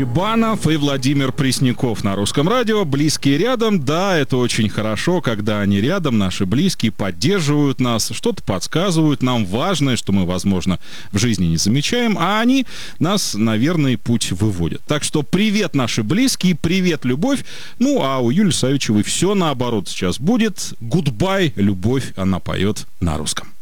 Гальбанов и Владимир Пресняков на Русском радио. Близкие рядом. Да, это очень хорошо, когда они рядом, наши близкие, поддерживают нас, что-то подсказывают нам важное, что мы, возможно, в жизни не замечаем, а они нас на верный путь выводят. Так что привет, наши близкие, привет, любовь. Ну, а у Юлии Савичевой все наоборот сейчас будет. Гудбай, любовь, она поет на русском.